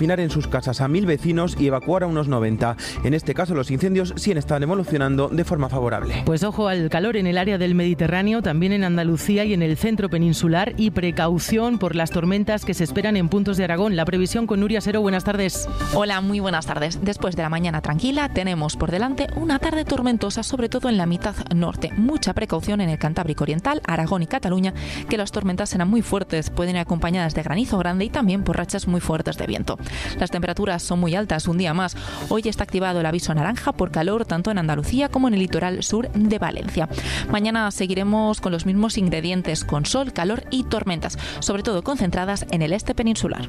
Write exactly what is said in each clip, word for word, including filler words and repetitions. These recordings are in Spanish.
confinar en sus casas a mil vecinos y evacuar a unos noventa. En este caso, los incendios sí están evolucionando de forma favorable. Pues ojo al calor en el área del Mediterráneo, también en Andalucía y en el centro peninsular, y precaución por las tormentas que se esperan en puntos de Aragón. La previsión con Nuria Sero. Buenas tardes. Hola, muy buenas tardes. Después de la mañana tranquila, tenemos por delante una tarde tormentosa, sobre todo en la mitad norte. Mucha precaución en el Cantábrico Oriental, Aragón y Cataluña, que las tormentas serán muy fuertes, pueden ir acompañadas de granizo grande y también por rachas muy fuertes de viento. Las temperaturas son muy altas un día más. Hoy está activado el aviso naranja por calor tanto en Andalucía como en el litoral sur de Valencia. Mañana seguiremos con los mismos ingredientes, con sol, calor y tormentas, sobre todo concentradas en el este peninsular.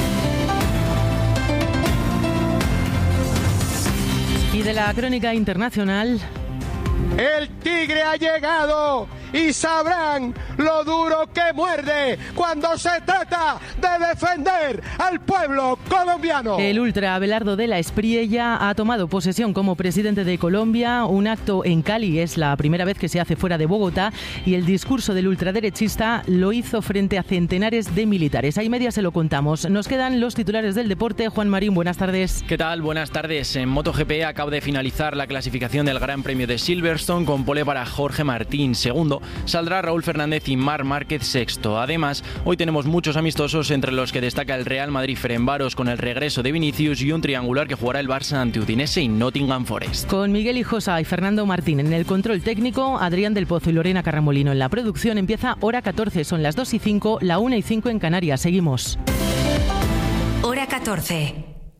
Y de la crónica internacional... El tigre ha llegado y sabrán lo duro que muerde cuando se trata de defender al pueblo colombiano. El ultra Abelardo de la Espriella ha tomado posesión como presidente de Colombia. Un acto en Cali es la primera vez que se hace fuera de Bogotá y el discurso del ultraderechista lo hizo frente a centenares de militares. Ahí media se lo contamos. Nos quedan los titulares del deporte. Juan Marín, buenas tardes. ¿Qué tal? Buenas tardes. En MotoGP acaba de finalizar la clasificación del Gran Premio de Silverstone con pole para Jorge Martín. Segundo, saldrá Raúl Fernández y Marc Márquez sexto. Además, hoy tenemos muchos amistosos, entre los que destaca el Real Madrid-Ferencváros con el regreso de Vinicius y un triangular que jugará el Barça ante Udinese y Nottingham Forest. Con Miguel Hijosa y Fernando Martín en el control técnico, Adrián del Pozo y Lorena Carramolino en la producción. Empieza Hora catorce, son las dos y cinco, la una y cinco en Canarias. Seguimos. Hora catorce.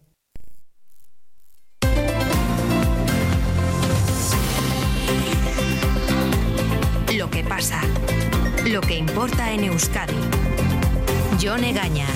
Lo que pasa, lo que importa en Euskadi. Jon Egaña.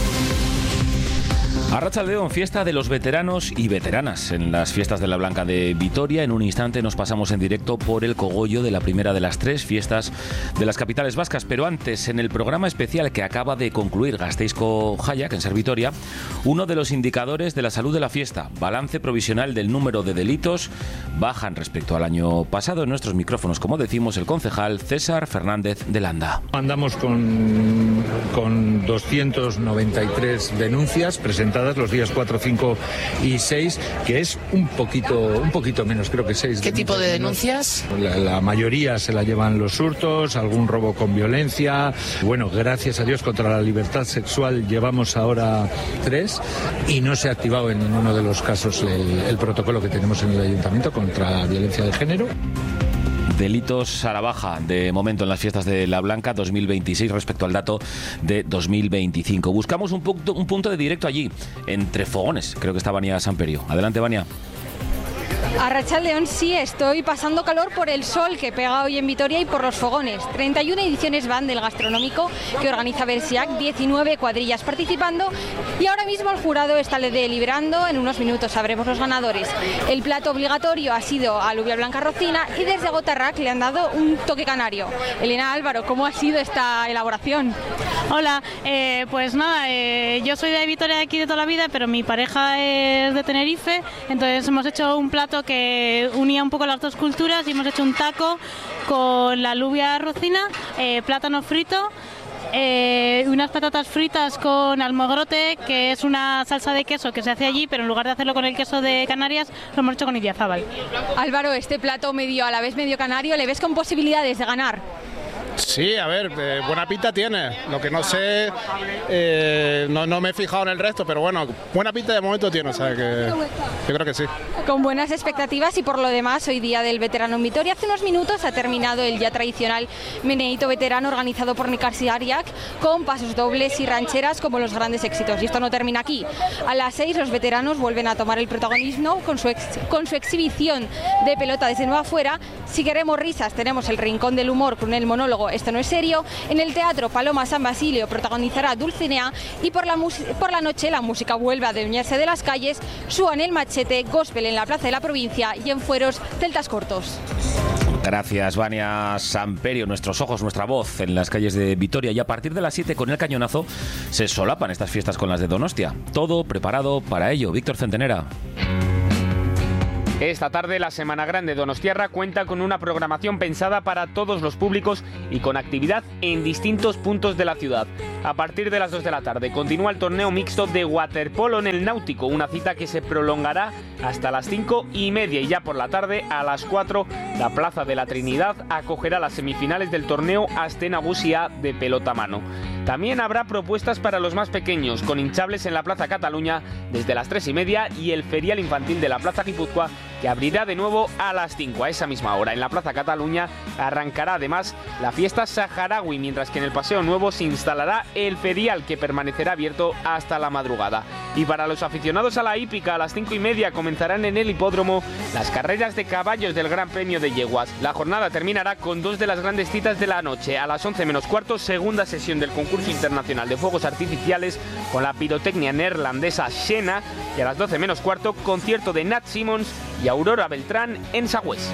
Arratsaldeon, fiesta de los veteranos y veteranas en las fiestas de la Blanca de Vitoria. En un instante nos pasamos en directo por el cogollo de la primera de las tres fiestas de las capitales vascas. Pero antes, en el programa especial que acaba de concluir Gasteizko Jaiak en Ser Vitoria, uno de los indicadores de la salud de la fiesta, balance provisional del número de delitos, bajan respecto al año pasado. En nuestros micrófonos, como decimos, el concejal César Fernández de Landa. Andamos con, con doscientas noventa y tres denuncias presentadas los días cuatro, cinco y seis, que es un poquito un poquito menos, creo que seis. ¿Qué tipo de denuncias? La, la mayoría se la llevan los hurtos, algún robo con violencia. Bueno, gracias a Dios, contra la libertad sexual llevamos ahora tres y no se ha activado en ninguno de los casos el, el protocolo que tenemos en el ayuntamiento contra la violencia de género. Delitos a la baja de momento en las fiestas de la Blanca dos mil veintiséis respecto al dato de dos mil veinticinco. Buscamos un punto, un punto de directo allí, entre fogones. Creo que está Vania Samperio. Adelante, Vania. Arratsaldeon, sí, estoy pasando calor por el sol que pega hoy en Vitoria y por los fogones. treinta y una ediciones van del gastronómico que organiza Bersiac, diecinueve cuadrillas participando y ahora mismo el jurado está deliberando. En unos minutos sabremos los ganadores. El plato obligatorio ha sido alubia blanca rocina y desde Gotarrac le han dado un toque canario. Elena Álvaro, ¿cómo ha sido esta elaboración? Hola, eh, pues nada, eh, yo soy de Vitoria de aquí de toda la vida, pero mi pareja es de Tenerife, entonces hemos hecho un plato que unía un poco las dos culturas y hemos hecho un taco con la alubia rocina, eh, plátano frito, eh, unas patatas fritas con almogrote, que es una salsa de queso que se hace allí, pero en lugar de hacerlo con el queso de Canarias, lo hemos hecho con idiazábal. Álvaro, este plato medio a la vez medio canario, ¿le ves con posibilidades de ganar? Sí, a ver, eh, buena pinta tiene. Lo que no sé, eh, no, no me he fijado en el resto, pero bueno, buena pinta de momento tiene, o sea que yo creo que sí. Con buenas expectativas y por lo demás, hoy día del veterano en Vitoria. Hace unos minutos ha terminado el ya tradicional meneíto veterano organizado por Nikasiariak con pasos dobles y rancheras como los grandes éxitos. Y esto no termina aquí. A las seis los veteranos vuelven a tomar el protagonismo con su, ex, con su exhibición de pelota desde Nueva Fuera. Si queremos risas, tenemos el Rincón del Humor con el monólogo Esto no es serio. En el teatro Paloma San Basilio protagonizará Dulcinea y por la, por la noche la música vuelve a adueñarse de las calles. Suan el machete, gospel en la Plaza de la Provincia y en fueros celtas cortos. Gracias, Vania Samperio. Nuestros ojos, nuestra voz en las calles de Vitoria. Y a partir de las siete, con el cañonazo, se solapan estas fiestas con las de Donostia. Todo preparado para ello. Víctor Centenera. Esta tarde la Semana Grande Donostiarra cuenta con una programación pensada para todos los públicos y con actividad en distintos puntos de la ciudad. A partir de las dos de la tarde continúa el torneo mixto de waterpolo en el Náutico, una cita que se prolongará hasta las cinco y media, y ya por la tarde a las cuatro la Plaza de la Trinidad acogerá las semifinales del torneo Aste Nagusia de pelota mano. También habrá propuestas para los más pequeños, con hinchables en la Plaza Cataluña desde las tres y media y el ferial infantil de la Plaza Guipúzcoa, que abrirá de nuevo a las cinco. A esa misma hora en la Plaza Cataluña arrancará además la fiesta saharaui, mientras que en el Paseo Nuevo se instalará el ferial, que permanecerá abierto hasta la madrugada. Y para los aficionados a la hípica, a las cinco y media comenzarán en el hipódromo las carreras de caballos del Gran Premio de Yeguas. La jornada terminará con dos de las grandes citas de la noche. A las once menos cuarto, segunda sesión del concurso internacional de fuegos artificiales con la pirotecnia neerlandesa Xena, y a las doce menos cuarto, concierto de Nat Simmons y Aurora Beltrán en Sagüés.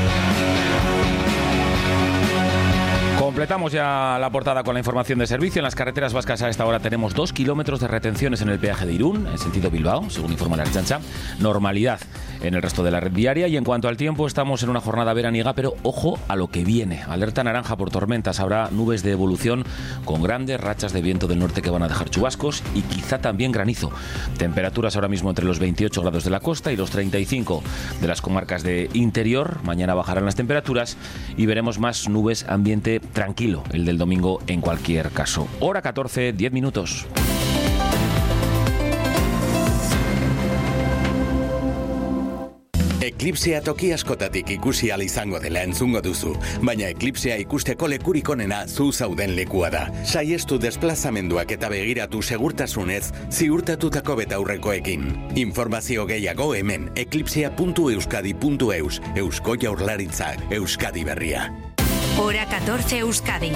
Completamos ya la portada con la información de servicio. En las carreteras vascas a esta hora tenemos dos kilómetros de retenciones en el peaje de Irún, en sentido Bilbao, según informa la Ertzaintza. Normalidad en el resto de la red viaria. Y en cuanto al tiempo, estamos en una jornada veraniega, pero ojo a lo que viene. Alerta naranja por tormentas. Habrá nubes de evolución con grandes rachas de viento del norte que van a dejar chubascos y quizá también granizo. Temperaturas ahora mismo entre los veintiocho grados de la costa y los treinta y cinco de las comarcas de interior. Mañana bajarán las temperaturas y veremos más nubes, ambiente tranquilo el del domingo en cualquier caso. Hora catorce, diez minutos. Eklipsea toki askotatik ikusi ahal izango dela entzungo duzu, baina eklipsea ikusteko lekurik onena zu zauden lekua da. Saiestu desplazamenduak eta begiratu segurtasunez ziurtatutako betaurrekoekin. Informazio gehiago hemen eklipsea puntu euskadi puntu eus, Eusko Jaurlaritzak, Euskadi Berria. Hora catorce Euskadi.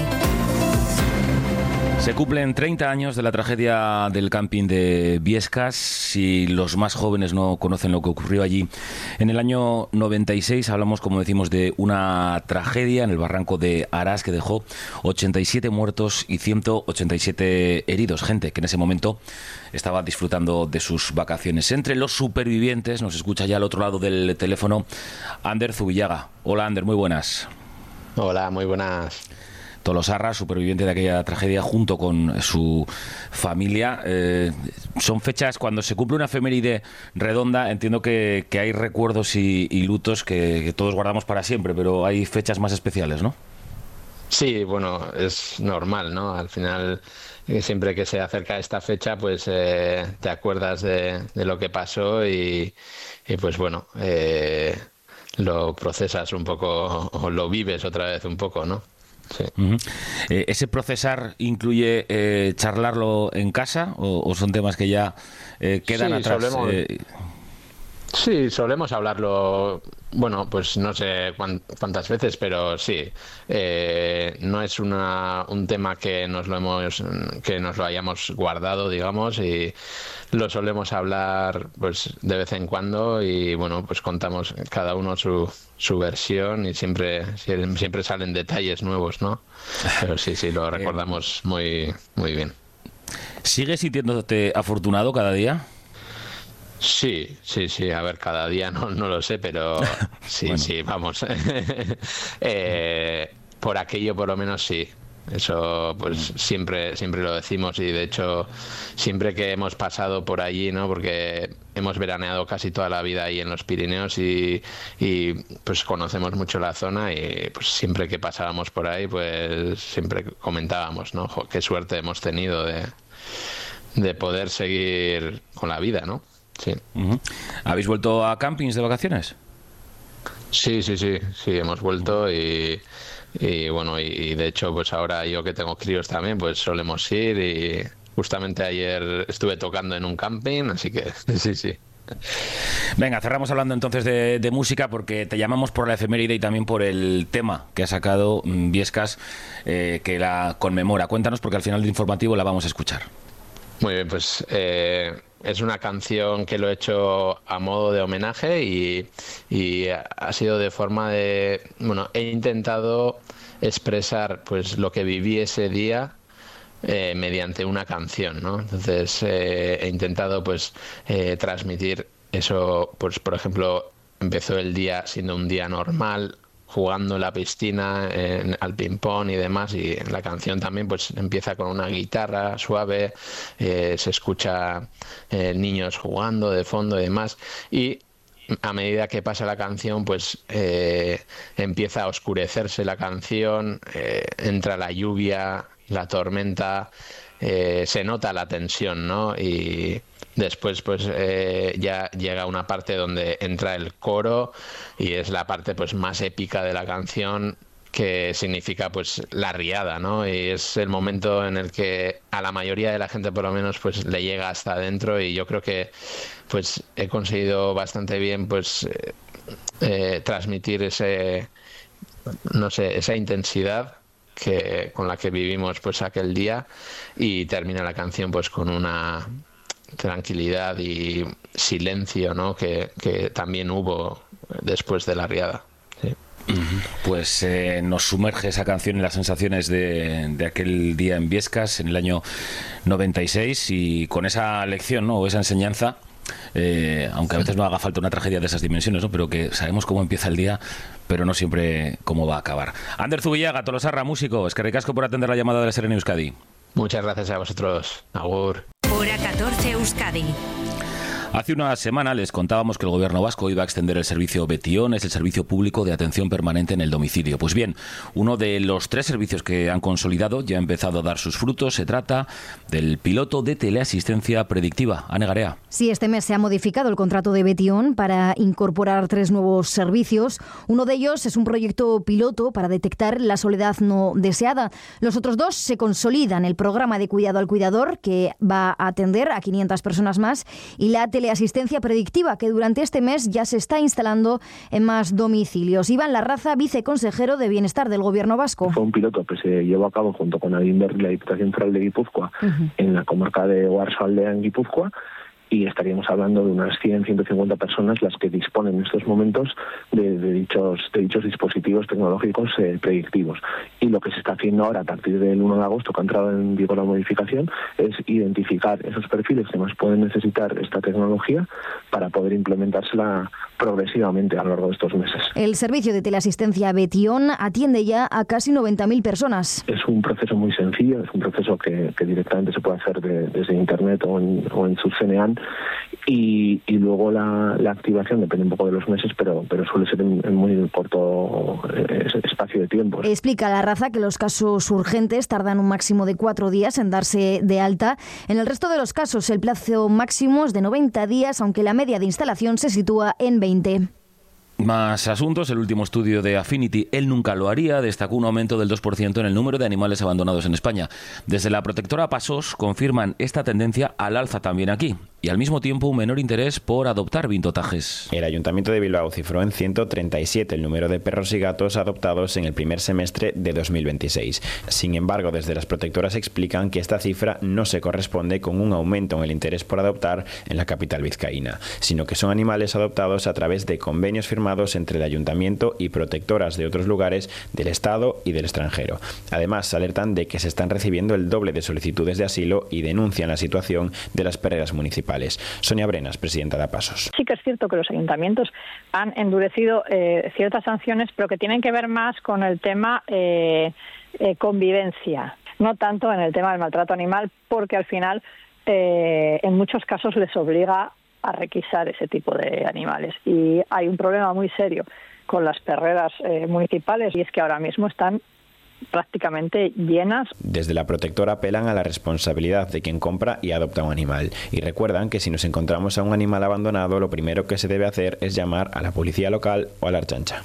Se cumplen treinta años de la tragedia del camping de Biescas. Si los más jóvenes no conocen lo que ocurrió allí en el año noventa y seis, hablamos, como decimos, de una tragedia en el barranco de Arás que dejó ochenta y siete muertos y ciento ochenta y siete heridos. Gente que en ese momento estaba disfrutando de sus vacaciones. Entre los supervivientes nos escucha ya al otro lado del teléfono Ander Zubillaga. Hola, Ander, muy buenas. Hola, muy buenas. Tolosarra, superviviente de aquella tragedia, junto con su familia. Eh, son fechas, cuando se cumple una efeméride redonda, entiendo que, que hay recuerdos y, y lutos que, que todos guardamos para siempre, pero hay fechas más especiales, ¿no? Sí, bueno, es normal, ¿no? Al final, eh, siempre que se acerca esta fecha, pues eh, te acuerdas de, de lo que pasó y, y pues bueno, eh, lo procesas un poco, o lo vives otra vez un poco, ¿no? Sí. Uh-huh. Eh, ¿Ese procesar incluye eh, charlarlo en casa o, o son temas que ya eh, quedan sí, atrás? Solemos, eh... Sí, solemos hablarlo, bueno, pues no sé cuán, cuántas veces, pero sí, eh, no es una, un tema que nos lo hemos, que nos lo hayamos guardado, digamos, y lo solemos hablar pues de vez en cuando y bueno, pues contamos cada uno su, su versión y siempre, siempre salen detalles nuevos, ¿no? Pero sí, sí, lo recordamos muy, muy bien. ¿Sigues sintiéndote afortunado cada día? Sí, sí, sí, a ver, cada día no, no lo sé, pero sí, bueno. sí, vamos. eh, por aquello por lo menos sí. Eso pues siempre siempre lo decimos y de hecho siempre que hemos pasado por allí, ¿no? Porque hemos veraneado casi toda la vida ahí en los Pirineos y, y pues conocemos mucho la zona y pues siempre que pasábamos por ahí pues siempre comentábamos, ¿no? Jo, qué suerte hemos tenido de, de poder seguir con la vida, ¿no? Sí. Uh-huh. ¿Habéis vuelto a campings de vacaciones? Sí, sí, sí, sí, hemos vuelto y, y bueno, y, y de hecho pues ahora yo que tengo críos también pues solemos ir y justamente ayer estuve tocando en un camping, así que sí, sí. Venga, cerramos hablando entonces de, de música porque te llamamos por la efeméride y también por el tema que ha sacado Biescas eh, que la conmemora. Cuéntanos porque al final del informativo la vamos a escuchar. Muy bien, pues eh, es una canción que lo he hecho a modo de homenaje y, y ha sido de forma de... Bueno, he intentado expresar pues lo que viví ese día eh, mediante una canción, ¿no? Entonces eh, he intentado pues eh, transmitir eso, pues por ejemplo, empezó el día siendo un día normal, jugando en la piscina, en, al ping-pong y demás, y la canción también pues empieza con una guitarra suave, eh, se escucha eh, niños jugando de fondo y demás, y a medida que pasa la canción pues eh, empieza a oscurecerse la canción, eh, entra la lluvia, la tormenta, eh, se nota la tensión, ¿no? Y después pues eh, ya llega una parte donde entra el coro y es la parte pues más épica de la canción, que significa pues la riada, ¿no? Y es el momento en el que a la mayoría de la gente por lo menos pues le llega hasta adentro, y yo creo que pues he conseguido bastante bien pues eh, eh, transmitir ese, no sé, esa intensidad que con la que vivimos pues aquel día, y termina la canción pues con una tranquilidad y silencio, ¿no? que, que también hubo después de la riada. Sí. Pues eh, nos sumerge esa canción en las sensaciones de, de aquel día en Biescas en el año noventa y seis, y con esa lección, ¿no? O esa enseñanza, eh, aunque a veces no haga falta una tragedia de esas dimensiones, ¿no? Pero que sabemos cómo empieza el día, pero no siempre cómo va a acabar. Ander Zubillaga, Tolosarra, músico, eskerrik asko por atender la llamada de la Serena Euskadi. Muchas gracias a vosotros. Agur. Hora catorce Euskadi. Hace una semana les contábamos que el gobierno vasco iba a extender el servicio Betion, es el servicio público de atención permanente en el domicilio. Pues bien, uno de los tres servicios que han consolidado ya ha empezado a dar sus frutos. Se trata del piloto de teleasistencia predictiva. Ane Garea. Sí, este mes se ha modificado el contrato de Betion para incorporar tres nuevos servicios. Uno de ellos es un proyecto piloto para detectar la soledad no deseada. Los otros dos se consolidan: el programa de cuidado al cuidador, que va a atender a quinientas personas más, y la teleasistencia predictiva, que durante este mes ya se está instalando en más domicilios. Iván Larraza, viceconsejero de Bienestar del Gobierno vasco. Fue un piloto que se llevó a cabo junto con Adinberri y la Diputación Foral de Guipúzcoa uh-huh. en la comarca de Oarsoaldea, en Guipúzcoa, y estaríamos hablando de unas cien a ciento cincuenta personas las que disponen en estos momentos de, de, dichos, de dichos dispositivos tecnológicos eh, predictivos. Y lo que se está haciendo ahora, a partir del uno de agosto, que ha entrado en vigor la modificación, es identificar esos perfiles que más pueden necesitar esta tecnología para poder implementársela progresivamente a lo largo de estos meses. El servicio de teleasistencia Betion atiende ya a casi noventa mil personas. Es un proceso muy sencillo, es un proceso que, que directamente se puede hacer de, desde Internet o en, o en su C N A N, y, y luego la, la activación depende un poco de los meses, pero, pero suele ser en, en muy corto eh, espacio de tiempo. Explica Larraza que los casos urgentes tardan un máximo de cuatro días en darse de alta. En el resto de los casos el plazo máximo es de noventa días, aunque la media de instalación se sitúa en veinte. Más asuntos. El último estudio de Affinity, Él nunca lo haría, destacó un aumento del dos por ciento en el número de animales abandonados en España. Desde la protectora Pasos confirman esta tendencia al alza también aquí, y al mismo tiempo un menor interés por adoptar vintotajes. El Ayuntamiento de Bilbao cifró en ciento treinta y siete el número de perros y gatos adoptados en el primer semestre de dos mil veintiséis. Sin embargo, desde las protectoras explican que esta cifra no se corresponde con un aumento en el interés por adoptar en la capital vizcaína, sino que son animales adoptados a través de convenios firmados entre el Ayuntamiento y protectoras de otros lugares del Estado y del extranjero. Además, alertan de que se están recibiendo el doble de solicitudes de asilo y denuncian la situación de las perreras municipales. Sonia Brenas, presidenta de Pasos. Sí que es cierto que los ayuntamientos han endurecido eh, ciertas sanciones, pero que tienen que ver más con el tema eh, eh, convivencia, no tanto en el tema del maltrato animal, porque al final eh, en muchos casos les obliga a requisar ese tipo de animales. Y hay un problema muy serio con las perreras eh, municipales, y es que ahora mismo están prácticamente llenas. Desde la protectora apelan a la responsabilidad de quien compra y adopta un animal, y recuerdan que si nos encontramos a un animal abandonado, lo primero que se debe hacer es llamar a la policía local o a la Ertzaintza.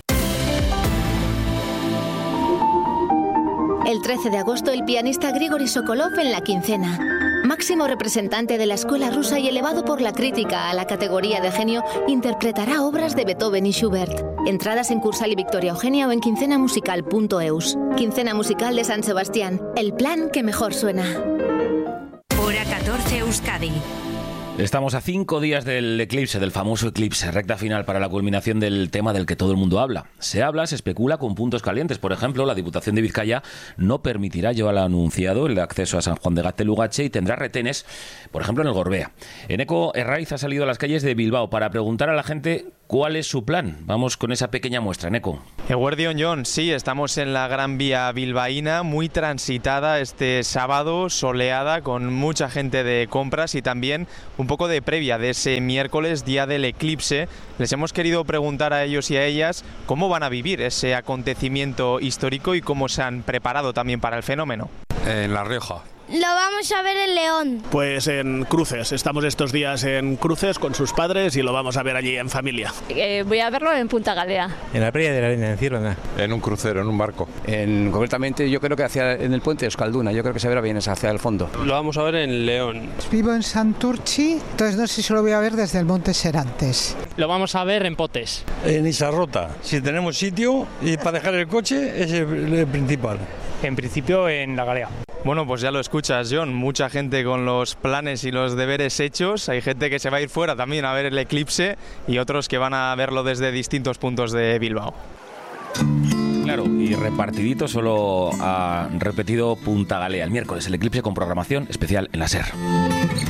El trece de agosto, el pianista Grigori Sokolov en La Quincena. Máximo representante de la escuela rusa y elevado por la crítica a la categoría de genio, interpretará obras de Beethoven y Schubert. Entradas en Cursal y Victoria Eugenia o en quincenamusical punto eus. Quincena Musical de San Sebastián. El plan que mejor suena. Hora catorce Euskadi. Estamos a cinco días del eclipse, del famoso eclipse, recta final para la culminación del tema del que todo el mundo habla. Se habla, se especula con puntos calientes. Por ejemplo, la Diputación de Vizcaya no permitirá, ya lo ha anunciado, el acceso a San Juan de Gaztelugatxe y tendrá retenes, por ejemplo, en el Gorbea. Eneco Herraiz ha salido a las calles de Bilbao para preguntar a la gente ¿Cuál es su plan? Vamos con esa pequeña muestra, Neko. Eguardión, John, sí, estamos en la Gran Vía bilbaína, muy transitada este sábado, soleada, con mucha gente de compras y también un poco de previa de ese miércoles, día del eclipse. Les hemos querido preguntar a ellos y a ellas cómo van a vivir ese acontecimiento histórico y cómo se han preparado también para el fenómeno. En La Rioja. Lo vamos a ver en León. Pues en Cruces, estamos estos días en Cruces con sus padres y lo vamos a ver allí en familia. Eh, voy a verlo en Punta Galea. En la playa de la Arena, en Círona. En un crucero, en un barco. En, concretamente yo creo que hacia en el puente de Euskalduna, yo creo que se verá bien hacia el fondo. Lo vamos a ver en León. Vivo en Santurchi, entonces no sé si lo voy a ver desde el Monte Serantes. Lo vamos a ver en Potes. En Isarrota, si tenemos sitio y para dejar el coche es el, el principal. En principio en la Galea. Bueno, pues ya lo escuchas, John, mucha gente con los planes y los deberes hechos, hay gente que se va a ir fuera también a ver el eclipse y otros que van a verlo desde distintos puntos de Bilbao. Claro, y repartidito solo ha repetido Punta Galea el miércoles, el eclipse con programación especial en la SER.